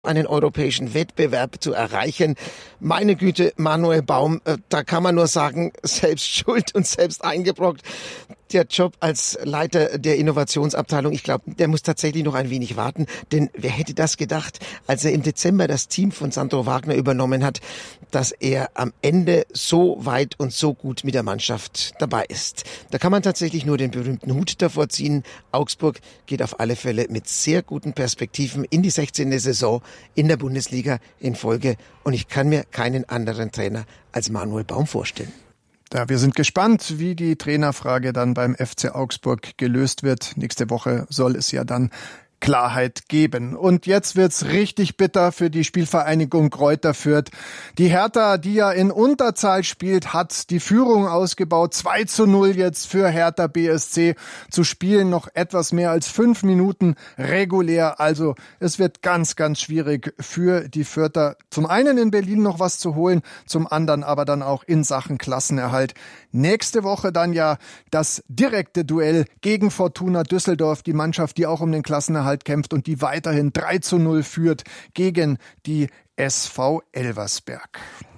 einen europäischen Wettbewerb zu erreichen. Meine Güte, Manuel Baum, da kann man nur sagen, selbst schuld und selbst eingebrockt. Der Job als Leiter der Innovationsabteilung, ich glaube, der muss tatsächlich noch ein wenig warten, denn wer hätte das gedacht, als er im Dezember das Team von Sandro Wagner übernommen hat, dass er am Ende so weit und so gut mit der Mannschaft dabei ist. Da kann man tatsächlich nur den berühmten Hut davor ziehen. Augsburg geht auf alle Fälle mit sehr guten Perspektiven in die 16. Saison in der Bundesliga in Folge und ich kann mir keinen anderen Trainer als Manuel Baum vorstellen. Ja, wir sind gespannt, wie die Trainerfrage dann beim FC Augsburg gelöst wird. Nächste Woche soll es ja dann Klarheit geben. Und jetzt wird's richtig bitter für die Spielvereinigung Greuther Fürth. Die Hertha, die ja in Unterzahl spielt, hat die Führung ausgebaut. 2:0 jetzt für Hertha BSC. Zu spielen noch etwas mehr als 5 Minuten regulär. Also es wird ganz, ganz schwierig für die Fürther. Zum einen in Berlin noch was zu holen, zum anderen aber dann auch in Sachen Klassenerhalt. Nächste Woche dann ja das direkte Duell gegen Fortuna Düsseldorf. Die Mannschaft, die auch um den Klassenerhalt kämpft und die weiterhin 3:0 führt gegen die SV Elversberg.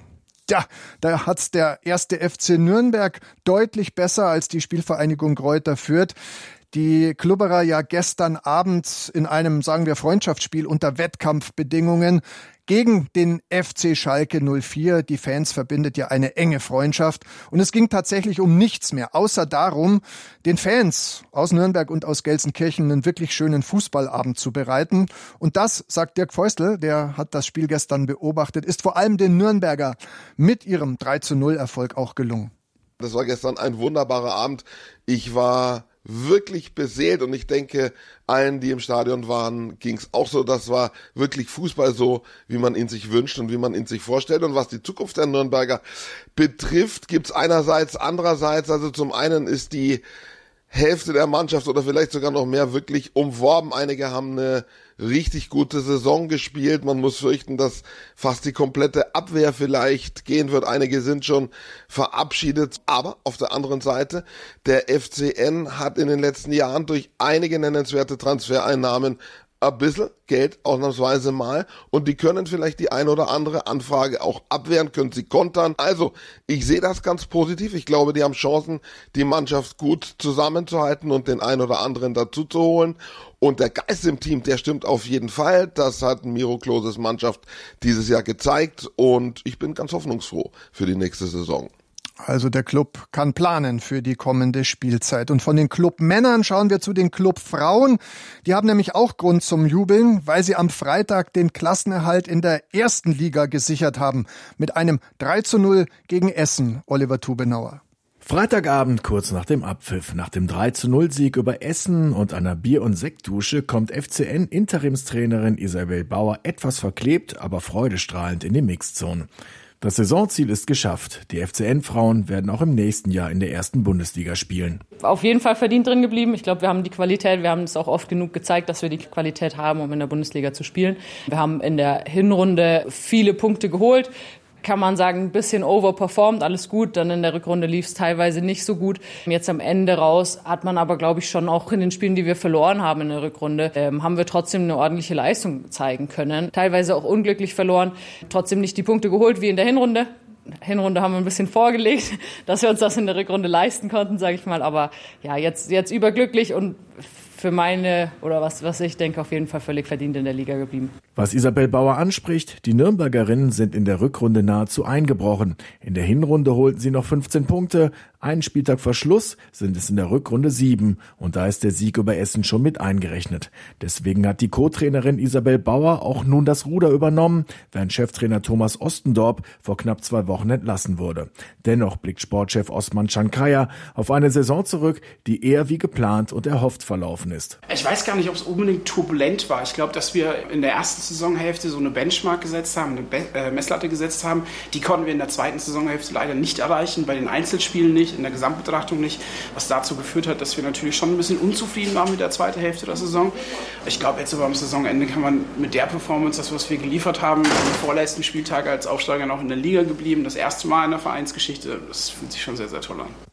Ja, da hat's der erste FC Nürnberg deutlich besser als die Spielvereinigung Greuther Fürth. Die Klubberer ja gestern Abend in einem, sagen wir, Freundschaftsspiel unter Wettkampfbedingungen gegen den FC Schalke 04. Die Fans verbindet ja eine enge Freundschaft. Und es ging tatsächlich um nichts mehr, außer darum, den Fans aus Nürnberg und aus Gelsenkirchen einen wirklich schönen Fußballabend zu bereiten. Und das, sagt Dirk Feustel, der hat das Spiel gestern beobachtet, ist vor allem den Nürnberger mit ihrem 3:0 Erfolg auch gelungen. Das war gestern ein wunderbarer Abend. Ich war wirklich beseelt und ich denke, allen, die im Stadion waren, ging's auch so. Das war wirklich Fußball so, wie man ihn sich wünscht und wie man ihn sich vorstellt. Und was die Zukunft der Nürnberger betrifft, gibt's einerseits, andererseits, also zum einen ist die Hälfte der Mannschaft oder vielleicht sogar noch mehr wirklich umworben. Einige haben eine richtig gute Saison gespielt. Man muss fürchten, dass fast die komplette Abwehr vielleicht gehen wird. Einige sind schon verabschiedet. Aber auf der anderen Seite, der FCN hat in den letzten Jahren durch einige nennenswerte Transfereinnahmen ein bisschen Geld ausnahmsweise mal und die können vielleicht die ein oder andere Anfrage auch abwehren, können sie kontern. Also ich sehe das ganz positiv. Ich glaube, die haben Chancen, die Mannschaft gut zusammenzuhalten und den ein oder anderen dazu zu holen. Und der Geist im Team, der stimmt auf jeden Fall. Das hat Miro Kloses Mannschaft dieses Jahr gezeigt und ich bin ganz hoffnungsfroh für die nächste Saison. Also der Club kann planen für die kommende Spielzeit. Und von den Clubmännern schauen wir zu den Clubfrauen. Die haben nämlich auch Grund zum Jubeln, weil sie am Freitag den Klassenerhalt in der ersten Liga gesichert haben. Mit einem 3:0 gegen Essen, Oliver Tubenauer. Freitagabend kurz nach dem Abpfiff, nach dem 3:0-Sieg über Essen und einer Bier- und Sektdusche kommt FCN-Interimstrainerin Isabel Bauer etwas verklebt, aber freudestrahlend in die Mixzone. Das Saisonziel ist geschafft. Die FCN-Frauen werden auch im nächsten Jahr in der ersten Bundesliga spielen. Auf jeden Fall verdient drin geblieben. Ich glaube, wir haben die Qualität, wir haben es auch oft genug gezeigt, dass wir die Qualität haben, um in der Bundesliga zu spielen. Wir haben in der Hinrunde viele Punkte geholt. Kann man sagen, ein bisschen overperformed, alles gut. Dann in der Rückrunde lief es teilweise nicht so gut. Jetzt am Ende raus hat man aber, glaube ich, schon auch in den Spielen, die wir verloren haben in der Rückrunde, haben wir trotzdem eine ordentliche Leistung zeigen können. Teilweise auch unglücklich verloren, trotzdem nicht die Punkte geholt wie in der Hinrunde. Hinrunde haben wir ein bisschen vorgelegt, dass wir uns das in der Rückrunde leisten konnten, sage ich mal. Aber ja, jetzt überglücklich und für meine, oder was ich denke, auf jeden Fall völlig verdient in der Liga geblieben. Was Isabel Bauer anspricht, die Nürnbergerinnen sind in der Rückrunde nahezu eingebrochen. In der Hinrunde holten sie noch 15 Punkte, einen Spieltag vor Schluss sind es in der Rückrunde 7 und da ist der Sieg über Essen schon mit eingerechnet. Deswegen hat die Co-Trainerin Isabel Bauer auch nun das Ruder übernommen, während Cheftrainer Thomas Ostendorp vor knapp 2 Wochen entlassen wurde. Dennoch blickt Sportchef Osman Chankaya auf eine Saison zurück, die eher wie geplant und erhofft verlaufen ist. Ich weiß gar nicht, ob es unbedingt turbulent war. Ich glaube, dass wir in der ersten Saisonhälfte so eine Benchmark gesetzt haben, eine Messlatte gesetzt haben. Die konnten wir in der zweiten Saisonhälfte leider nicht erreichen, bei den Einzelspielen nicht, in der Gesamtbetrachtung nicht, was dazu geführt hat, dass wir natürlich schon ein bisschen unzufrieden waren mit der zweiten Hälfte der Saison. Ich glaube, jetzt aber am Saisonende kann man mit der Performance, das was wir geliefert haben, am vorletzten Spieltag als Aufsteiger noch in der Liga geblieben, das erste Mal in der Vereinsgeschichte, das fühlt sich schon sehr, sehr toll an.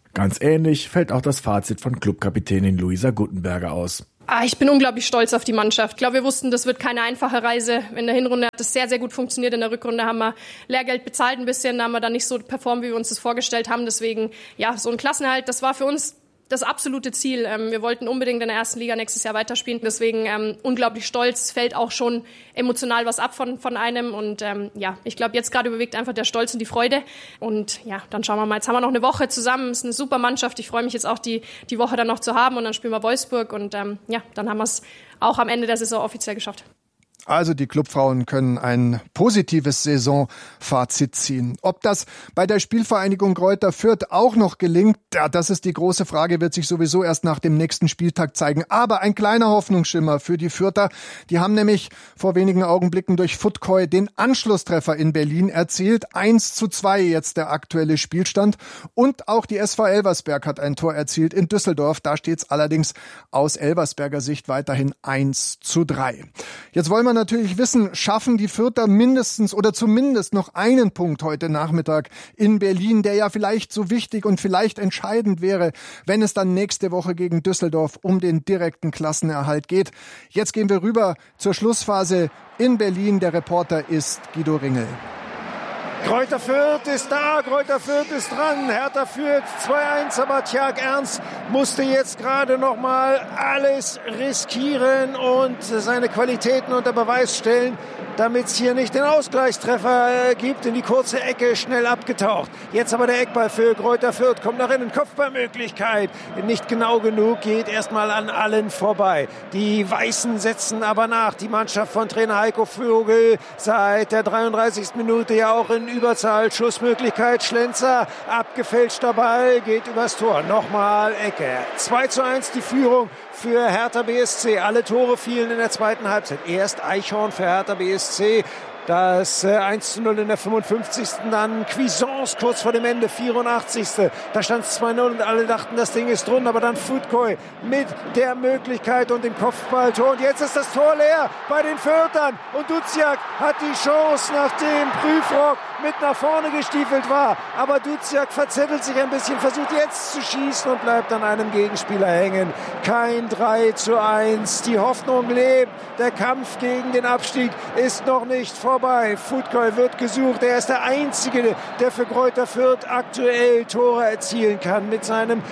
Ganz ähnlich fällt auch das Fazit von Clubkapitänin Luisa Guttenberger aus. Ich bin unglaublich stolz auf die Mannschaft. Ich glaube, wir wussten, das wird keine einfache Reise. In der Hinrunde hat das sehr, sehr gut funktioniert. In der Rückrunde haben wir Lehrgeld bezahlt ein bisschen, da haben wir dann nicht so performt, wie wir uns das vorgestellt haben. Deswegen, ja, so ein Klassenerhalt, das war für uns das absolute Ziel. Wir wollten unbedingt in der ersten Liga nächstes Jahr weiterspielen. Deswegen unglaublich stolz, fällt auch schon emotional was ab von einem. Und ja, ich glaube, jetzt gerade überwiegt einfach der Stolz und die Freude. Und ja, dann schauen wir mal. Jetzt haben wir noch eine Woche zusammen. Es ist eine super Mannschaft. Ich freue mich jetzt auch, die Woche dann noch zu haben. Und dann spielen wir Wolfsburg. Und ja, dann haben wir es auch am Ende der Saison offiziell geschafft. Also die Clubfrauen können ein positives Saisonfazit ziehen. Ob das bei der Spielvereinigung Greuther Fürth auch noch gelingt, ja, das ist die große Frage, wird sich sowieso erst nach dem nächsten Spieltag zeigen. Aber ein kleiner Hoffnungsschimmer für die Fürther. Die haben nämlich vor wenigen Augenblicken durch Futkoi den Anschlusstreffer in Berlin erzielt. 1:2 jetzt der aktuelle Spielstand. Und auch die SV Elversberg hat ein Tor erzielt in Düsseldorf. Da steht es allerdings aus Elversberger Sicht weiterhin 1:3. Jetzt wollen wir natürlich wissen, schaffen die Fürther mindestens oder zumindest noch einen Punkt heute Nachmittag in Berlin, der ja vielleicht so wichtig und vielleicht entscheidend wäre, wenn es dann nächste Woche gegen Düsseldorf um den direkten Klassenerhalt geht. Jetzt gehen wir rüber zur Schlussphase in Berlin. Der Reporter ist Guido Ringel. Greuther Fürth ist da, Greuther Fürth ist dran, Hertha führt 2:1, aber Tjark Ernst musste jetzt gerade noch mal alles riskieren und seine Qualitäten unter Beweis stellen, damit es hier nicht den Ausgleichstreffer gibt, in die kurze Ecke, schnell abgetaucht. Jetzt aber der Eckball für Greuther Fürth, kommt nach innen, Kopfballmöglichkeit, nicht genau genug, geht erstmal an allen vorbei. Die Weißen setzen aber nach, die Mannschaft von Trainer Heiko Vogel seit der 33. Minute ja auch in Überzahl, Schussmöglichkeit, Schlenzer, abgefälschter Ball, geht übers Tor. Nochmal Ecke. 2:1 die Führung für Hertha BSC. Alle Tore fielen in der zweiten Halbzeit. Erst Eichhorn für Hertha BSC. Das 1:0 in der 55. Dann Cuisance kurz vor dem Ende, 84. Da stand es 2:0 und alle dachten, das Ding ist drin. Aber dann Futkoi mit der Möglichkeit und dem Kopfballtor. Und jetzt ist das Tor leer bei den Fürthern. Und Duziak hat die Chance, nachdem Prüfrock mit nach vorne gestiefelt war. Aber Duziak verzettelt sich ein bisschen, versucht jetzt zu schießen und bleibt an einem Gegenspieler hängen. Kein 3:1. Die Hoffnung lebt. Der Kampf gegen den Abstieg ist noch nicht vorbei. Futkoi wird gesucht. Er ist der Einzige, der für Greuther Fürth aktuell Tore erzielen kann. Mit seinem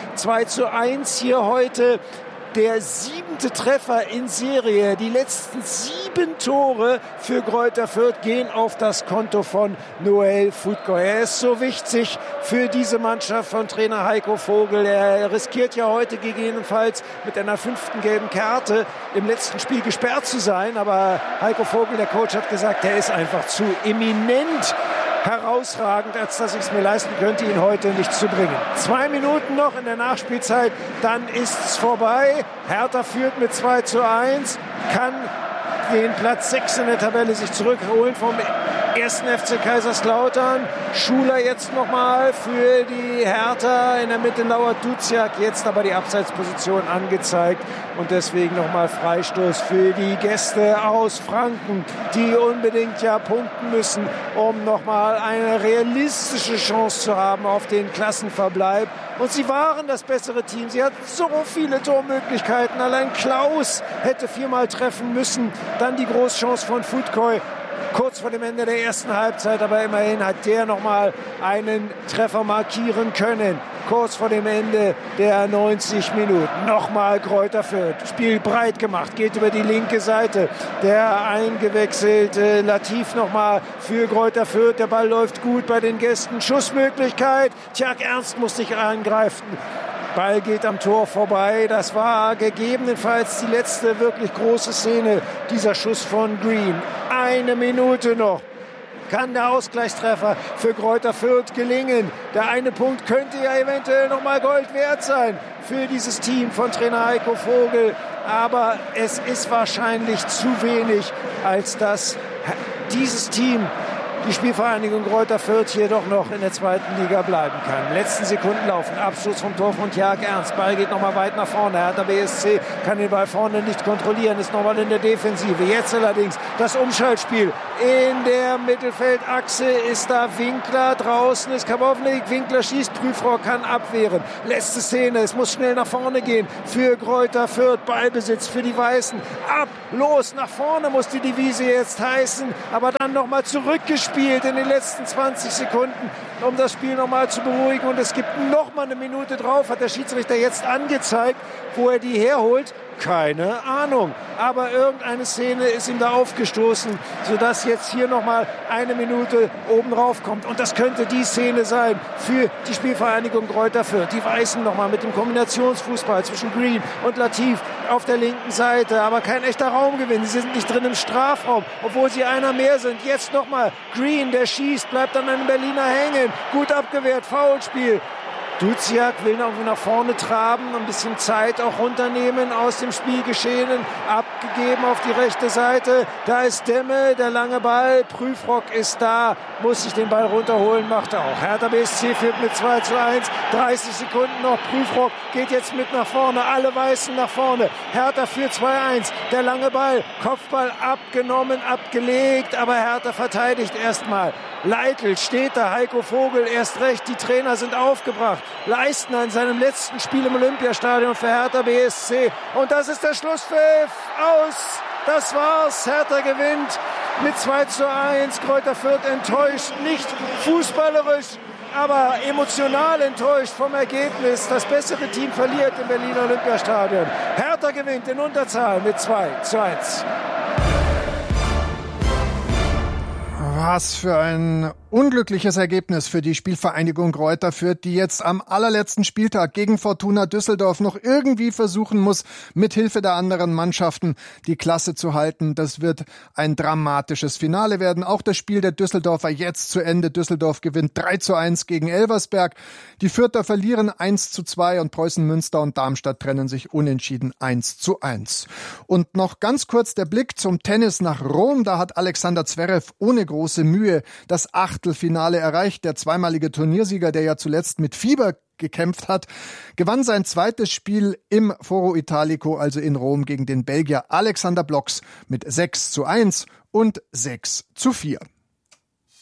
2:1 hier heute der 7. Treffer in Serie. Die letzten 7 Tore für Greuther Fürth gehen auf das Konto von Noël Futkoi. Er ist so wichtig für diese Mannschaft von Trainer Heiko Vogel. Er riskiert ja heute gegebenenfalls mit einer 5. gelben Karte im letzten Spiel gesperrt zu sein. Aber Heiko Vogel, der Coach, hat gesagt, er ist einfach zu eminent herausragend, als dass ich es mir leisten könnte, ihn heute nicht zu bringen. 2 Minuten noch in der Nachspielzeit, dann ist es vorbei. Hertha führt mit 2:1, kann den Platz 6 in der Tabelle sich zurückholen vom 1. FC Kaiserslautern. Schuler jetzt nochmal für die Hertha. In der Mitte lauert Duziak, jetzt aber die Abseitsposition angezeigt. Und deswegen nochmal Freistoß für die Gäste aus Franken, die unbedingt ja punkten müssen, um nochmal eine realistische Chance zu haben auf den Klassenverbleib. Und sie waren das bessere Team. Sie hatten so viele Tormöglichkeiten. Allein Klaus hätte 4-mal treffen müssen. Dann die Großchance von Futkoi kurz vor dem Ende der ersten Halbzeit, aber immerhin hat der nochmal einen Treffer markieren können. Kurz vor dem Ende der 90 Minuten. Nochmal Greuther Fürth. Spiel breit gemacht, geht über die linke Seite. Der eingewechselte Latif nochmal für Greuther Fürth. Der Ball läuft gut bei den Gästen. Schussmöglichkeit. Tjark Ernst muss sich eingreifen. Ball geht am Tor vorbei. Das war gegebenenfalls die letzte wirklich große Szene, dieser Schuss von Green. 1 Minute noch. Kann der Ausgleichstreffer für Greuther Fürth gelingen? Der eine Punkt könnte ja eventuell nochmal Gold wert sein für dieses Team von Trainer Heiko Vogel. Aber es ist wahrscheinlich zu wenig, als dass dieses Team die Spielvereinigung Greuther Fürth hier doch noch in der zweiten Liga bleiben kann. Letzten Sekunden laufen. Abstoß vom Tor von Tjark Ernst. Ball geht nochmal weit nach vorne. Hertha BSC kann den Ball vorne nicht kontrollieren. Ist nochmal in der Defensive. Jetzt allerdings das Umschaltspiel. In der Mittelfeldachse ist da Winkler. Draußen ist Karbovnik. Winkler schießt. Prüfrohr kann abwehren. Letzte Szene. Es muss schnell nach vorne gehen. Für Greuther Fürth. Ballbesitz für die Weißen. Ab, los, nach vorne muss die Devise jetzt heißen. Aber dann nochmal zurückgespielt in den letzten 20 Sekunden, um das Spiel nochmal zu beruhigen. Und es gibt nochmal eine Minute drauf. Hat der Schiedsrichter jetzt angezeigt, wo er die herholt. Keine Ahnung. Aber irgendeine Szene ist ihm da aufgestoßen, sodass jetzt hier nochmal eine Minute oben drauf kommt. Und das könnte die Szene sein für die Spielvereinigung Greuther Fürth. Die Weißen nochmal mit dem Kombinationsfußball zwischen Green und Latif auf der linken Seite. Aber kein echter Raumgewinn. Sie sind nicht drin im Strafraum, obwohl sie einer mehr sind. Jetzt nochmal Green, der schießt, bleibt an einem Berliner hängen. Gut abgewehrt, Foulspiel. Duziak will noch nach vorne traben, ein bisschen Zeit auch runternehmen aus dem Spielgeschehen. Abgegeben auf die rechte Seite. Da ist Demme, der lange Ball. Prüfrock ist da, muss sich den Ball runterholen, macht er auch. Hertha BSC führt mit 2:1. 30 Sekunden noch. Prüfrock geht jetzt mit nach vorne. Alle Weißen nach vorne. Hertha führt 2:1. Der lange Ball. Kopfball abgenommen, abgelegt. Aber Hertha verteidigt erstmal. Leitl steht da. Heiko Vogel erst recht. Die Trainer sind aufgebracht. Leistner in seinem letzten Spiel im Olympiastadion für Hertha BSC. Und das ist der Schlusspfiff. Aus. Das war's. Hertha gewinnt mit 2:1. Greuther Fürth enttäuscht. Nicht fußballerisch, aber emotional enttäuscht vom Ergebnis. Das bessere Team verliert im Berliner Olympiastadion. Hertha gewinnt in Unterzahl mit 2:1. Was für ein unglückliches Ergebnis für die Spielvereinigung Greuther Fürth, die jetzt am allerletzten Spieltag gegen Fortuna Düsseldorf noch irgendwie versuchen muss, mit Hilfe der anderen Mannschaften die Klasse zu halten. Das wird ein dramatisches Finale werden. Auch das Spiel der Düsseldorfer jetzt zu Ende. Düsseldorf gewinnt 3:1 gegen Elversberg. Die Fürther verlieren 1:2 und Preußen Münster und Darmstadt trennen sich unentschieden 1:1. Und noch ganz kurz der Blick zum Tennis nach Rom. Da hat Alexander Zverev ohne große Mühe das Achtelfinale erreicht. Der zweimalige Turniersieger, der ja zuletzt mit Fieber gekämpft hat, gewann sein zweites Spiel im Foro Italico, also in Rom, gegen den Belgier Alexander Blocks mit 6:1 und 6:4.